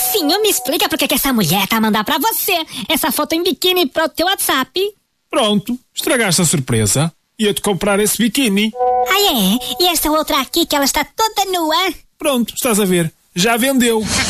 Mocinho, me explica por que essa mulher tá a mandar pra você essa foto em biquíni pro teu WhatsApp. Pronto, estragaste a surpresa. Ia-te comprar esse biquíni. Ah, é? E esta outra aqui que ela está toda nua? Pronto, estás a ver. Já vendeu.